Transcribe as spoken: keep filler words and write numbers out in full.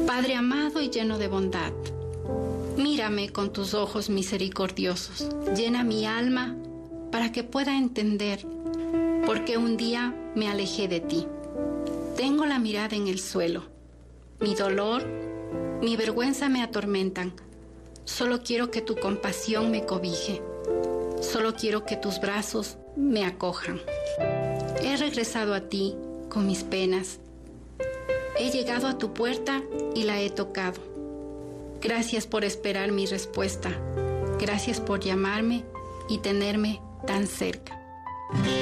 Padre amado y lleno de bondad, mírame con tus ojos misericordiosos, llena mi alma para que pueda entender por qué un día me alejé de ti. Tengo la mirada en el suelo, mi dolor, mi vergüenza me atormentan. Solo quiero que tu compasión me cobije, solo quiero que tus brazos me acojan. He regresado a ti con mis penas. He llegado a tu puerta y la he tocado. Gracias por esperar mi respuesta. Gracias por llamarme y tenerme tan cerca.